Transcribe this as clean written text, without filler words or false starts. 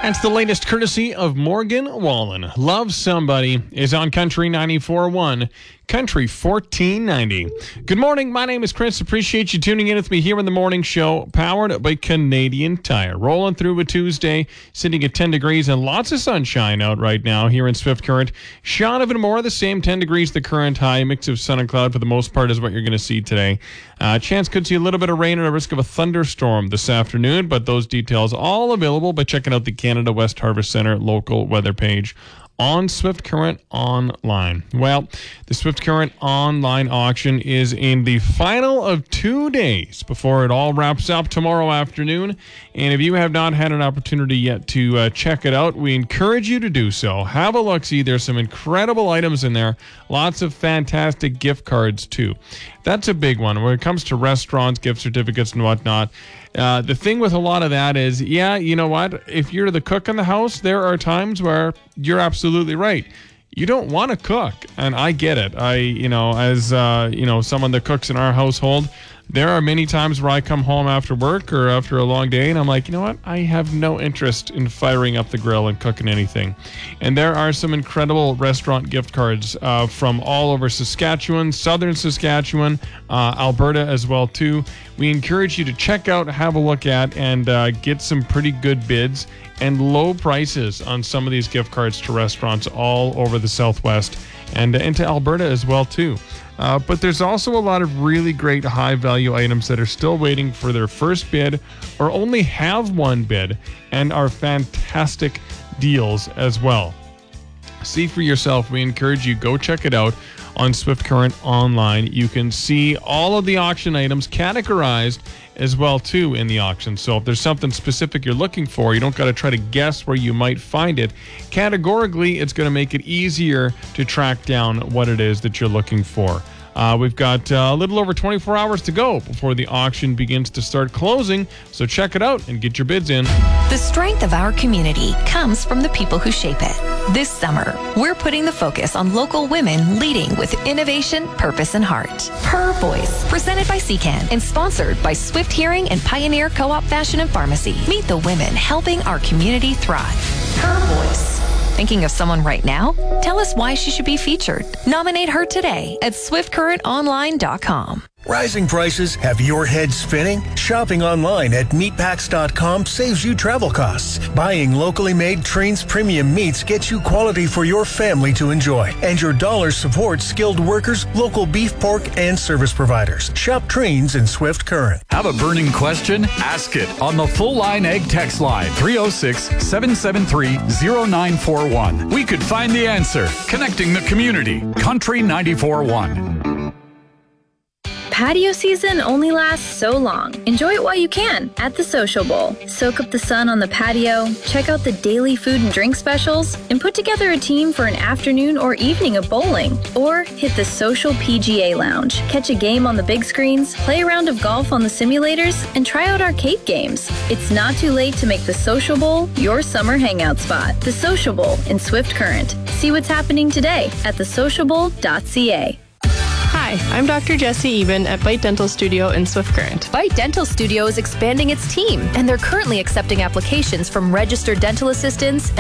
That's the latest courtesy of Morgan Wallen. Love Somebody is on Country 94.1, Country 1490. Good morning. My name is Chris. Appreciate you tuning in with me here in the morning show, powered by Canadian Tire. Rolling through a Tuesday, sitting at 10 degrees and lots of sunshine out right now here in Swift Current. Sean, even more, the same 10 degrees, the current high. Mix of sun and cloud for the most part is what you're going to see today. Chance could see a little bit of rain and a risk of a thunderstorm this afternoon, but those details all available by checking out the Canada West Harvest Center local weather page on Swift Current Online. Well, the Swift Current Online auction is in the final of 2 days before it all wraps up tomorrow afternoon. And if you have not had an opportunity yet to check it out, we encourage you to do so. Have a look-see. There's some incredible items in there. Lots of fantastic gift cards, too. That's a big one. When it comes to restaurants, gift certificates, and whatnot, the thing with a lot of that is, yeah, you know what? If you're the cook in the house, there are times where you're absolutely right. You don't want to cook, and I get it. As someone that cooks in our household, there are many times where I come home after work or after a long day, and I'm like, you know what? I have no interest in firing up the grill and cooking anything. And there are some incredible restaurant gift cards from all over Saskatchewan, southern Saskatchewan, Alberta as well, too. We encourage you to check out, have a look at, and get some pretty good bids and low prices on some of these gift cards to restaurants all over the Southwest and into Alberta as well, too. But there's also a lot of really great high-value items that are still waiting for their first bid or only have one bid and are fantastic deals as well. See for yourself. We encourage you, go check it out on Swift Current Online. You can see all of the auction items categorized as well, too, in the auction. So if there's something specific you're looking for, you don't got to try to guess where you might find it. Categorically, it's going to make it easier to track down what it is that you're looking for. We've got a little over 24 hours to go before the auction begins to start closing, so check it out and get your bids in. The strength of our community comes from the people who shape it. This summer, we're putting the focus on local women leading with innovation, purpose, and heart. Her Voice, presented by CCAN and sponsored by Swift Hearing and Pioneer Co-op Fashion and Pharmacy. Meet the women helping our community thrive. Her Voice. Thinking of someone right now? Tell us why she should be featured. Nominate her today at swiftcurrentonline.com. Rising prices have your head spinning? Shopping online at meatpacks.com saves you travel costs. Buying locally made Trains premium meats gets you quality for your family to enjoy. And your dollars support skilled workers, local beef, pork, and service providers. Shop Trains in Swift Current. Have a burning question? Ask it on the Full Line Egg text line 306-773-0941. We could find the answer. Connecting the community. Country 94.1. Patio season only lasts so long. Enjoy it while you can at the Social Bowl. Soak up the sun on the patio, check out the daily food and drink specials, and put together a team for an afternoon or evening of bowling. Or hit the Social PGA Lounge. Catch a game on the big screens, play a round of golf on the simulators, and try out arcade games. It's not too late to make the Social Bowl your summer hangout spot. The Social Bowl in Swift Current. See what's happening today at thesocialbowl.ca. Hi, I'm Dr. Jessie Eben at Bite Dental Studio in Swift Current. Bite Dental Studio is expanding its team, and they're currently accepting applications from registered dental assistants